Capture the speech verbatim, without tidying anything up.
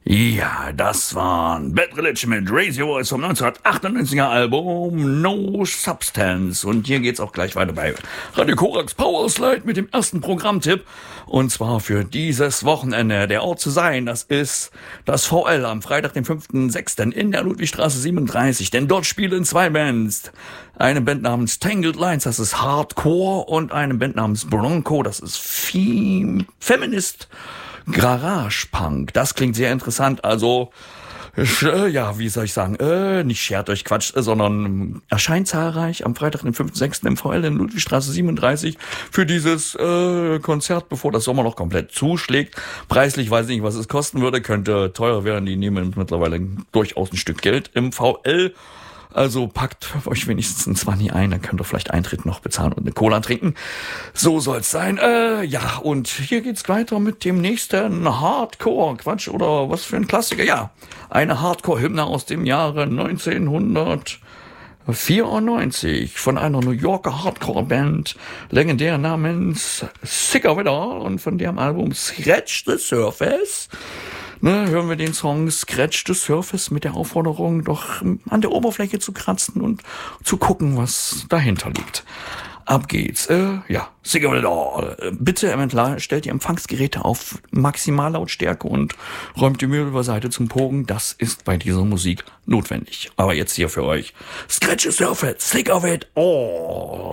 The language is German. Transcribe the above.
Ja, das war Bad Religion mit Raise Your Voice vom neunzehnhundertachtundneunziger Album No Substance. Und hier geht's auch gleich weiter bei Radio Korax Power Slide mit dem ersten Programmtipp. Und zwar für dieses Wochenende. Der Ort zu sein, das ist das V L am Freitag, den fünften sechsten in der Ludwigstraße siebenunddreißig. Denn dort spielen zwei Bands. Eine Band namens Tangled Lines, das ist Hardcore. Und eine Band namens Bronco, das ist Fem- Feminist Garage Punk. Das klingt sehr interessant. Also, äh, ja, wie soll ich sagen, äh, nicht schert euch Quatsch, sondern erscheint zahlreich am Freitag, den fünften sechsten im V L in Ludwigstraße siebenunddreißig für dieses äh, Konzert, bevor das Sommer noch komplett zuschlägt. Preislich weiß ich nicht, was es kosten würde. Könnte teurer werden. Die nehmen mittlerweile durchaus ein Stück Geld im V L. Also packt euch wenigstens ein Zwanni ein, dann könnt ihr vielleicht Eintritt noch bezahlen und eine Cola trinken. So soll's sein. Äh, ja, und hier geht's weiter mit dem nächsten Hardcore. Quatsch, oder was für ein Klassiker. Ja, eine Hardcore-Hymne aus dem Jahre neunzehnhundertvierundneunzig von einer New Yorker Hardcore-Band, legendär namens Sick of It All und von deren Album Scratch the Surface. Ne, hören wir den Song Scratch the Surface mit der Aufforderung, doch an der Oberfläche zu kratzen und zu gucken, was dahinter liegt. Ab geht's. Äh, ja, Sick of It All. Bitte, eventuell stellt die Empfangsgeräte auf Maximallautstärke und räumt die Möbel beiseite zum Pogen. Das ist bei dieser Musik notwendig. Aber jetzt hier für euch Scratch the Surface, Sick of It All.